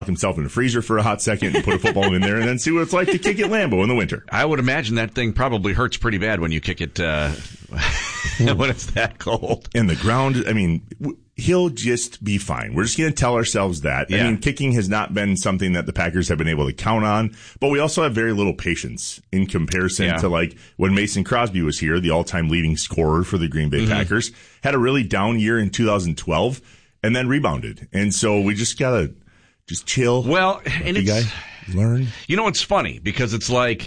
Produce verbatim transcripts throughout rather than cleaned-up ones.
himself in the freezer for a hot second and put a football in there and then see what it's like to kick at Lambeau in the winter. I would imagine that thing probably hurts pretty bad when you kick it uh, when it's that cold. And the ground, I mean, w- he'll just be fine. We're just going to tell ourselves that. Yeah. I mean, kicking has not been something that the Packers have been able to count on, but we also have very little patience in comparison yeah. to like when Mason Crosby was here, the all-time leading scorer for the Green Bay mm-hmm. Packers, had a really down year in two thousand twelve and then rebounded. And so we just got to just chill. Well, and it's, guy, learn. You know, it's funny because it's like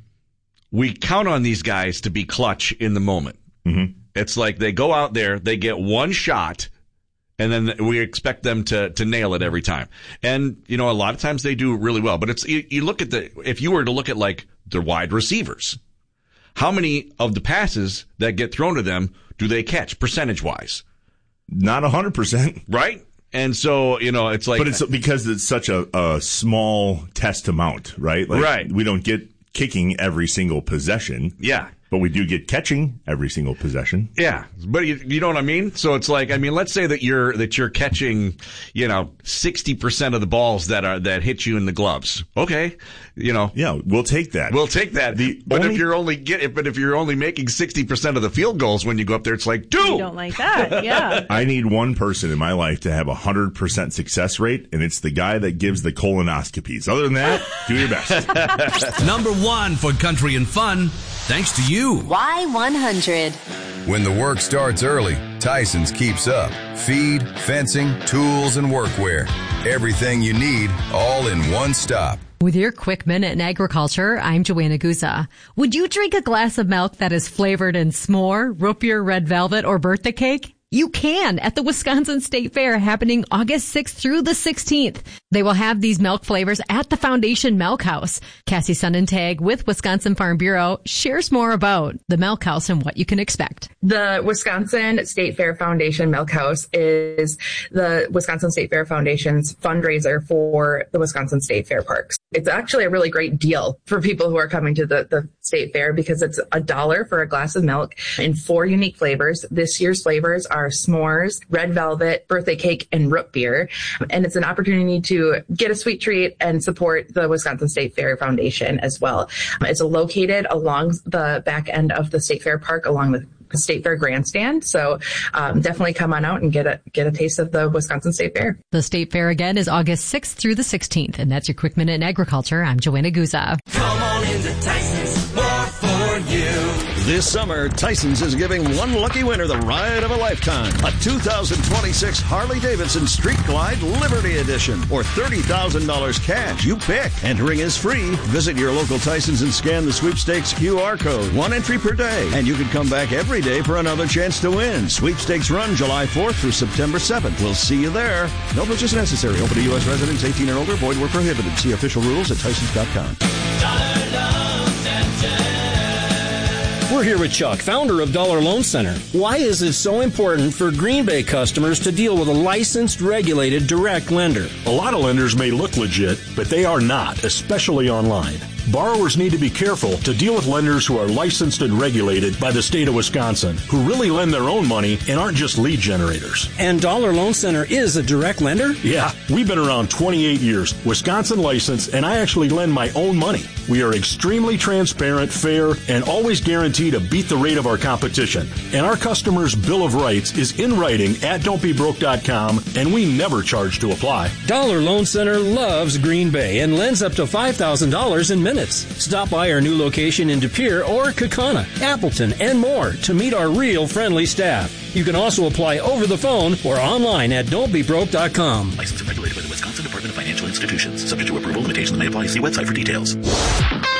we count on these guys to be clutch in the moment. Mm-hmm. It's like they go out there, they get one shot, and then we expect them to, to nail it every time. And, you know, a lot of times they do really well. But it's you, you look at the, if you were to look at like the wide receivers, how many of the passes that get thrown to them do they catch percentage wise? Not one hundred percent. Right? And so, you know, it's like... But it's because it's such a, a small test amount, right? Like, right. We don't get kicking every single possession. Yeah. But we do get catching every single possession. Yeah, but you, you know what I mean? So it's like, I mean, let's say that you're that you're catching, you know, sixty percent of the balls that are that hit you in the gloves. Okay, you know. Yeah, we'll take that. We'll take that. The but only, if you're only get, but if you're only making sixty percent of the field goals when you go up there, it's like, dude, you don't like that. Yeah. I need one person in my life to have a hundred percent success rate, and it's the guy that gives the colonoscopies. Other than that, do your best. Number one for country and fun, thanks to you. Y one hundred. When the work starts early, Tyson's keeps up. Feed, fencing, tools, and workwear. Everything you need, all in one stop. With your quick minute in agriculture, I'm Joanna Guza. Would you drink a glass of milk that is flavored in s'more, root beer, red velvet, or birthday cake? You can at the Wisconsin State Fair happening August sixth through the sixteenth. They will have these milk flavors at the Foundation Milk House. Cassie Sundentag with Wisconsin Farm Bureau shares more about the Milk House and what you can expect. The Wisconsin State Fair Foundation Milk House is the Wisconsin State Fair Foundation's fundraiser for the Wisconsin State Fair Parks. It's actually a really great deal for people who are coming to the, the State Fair because it's a dollar for a glass of milk in four unique flavors. This year's flavors are s'mores, red velvet, birthday cake, and root beer. And it's an opportunity to get a sweet treat and support the Wisconsin State Fair Foundation as well. It's located along the back end of the State Fair Park along the State Fair grandstand. So um, definitely come on out and get a get a taste of the Wisconsin State Fair. The State Fair again is August sixth through the sixteenth. And that's your quick minute in agriculture. I'm Joanna Guza. Come on into Tyson's, more for you. This summer, Tyson's is giving one lucky winner the ride of a lifetime. A two thousand twenty-six Harley-Davidson Street Glide Liberty Edition or thirty thousand dollars cash. You pick. Entering is free. Visit your local Tyson's and scan the sweepstakes Q R code. One entry per day. And you can come back every day for another chance to win. Sweepstakes run July fourth through September seventh. We'll see you there. No purchase necessary. Open to U S residents eighteen and older. Void where prohibited. See official rules at Tysons dot com. We're here with Chuck, founder of Dollar Loan Center. Why is it so important for Green Bay customers to deal with a licensed, regulated, direct lender? A lot of lenders may look legit, but they are not, especially online. Borrowers need to be careful to deal with lenders who are licensed and regulated by the state of Wisconsin, who really lend their own money and aren't just lead generators. And Dollar Loan Center is a direct lender? Yeah, we've been around twenty-eight years, Wisconsin licensed, and I actually lend my own money. We are extremely transparent, fair, and always guarantee to beat the rate of our competition. And our customers' Bill of Rights is in writing at don't be broke dot com, and we never charge to apply. Dollar Loan Center loves Green Bay and lends up to five thousand dollars in minutes. Stop by our new location in De Pere or Kaukauna, Appleton, and more to meet our real friendly staff. You can also apply over the phone or online at don't be broke dot com. Licensed and regulated by the Wisconsin Department of Financial Institutions. Subject to approval, limitations may apply. See website for details.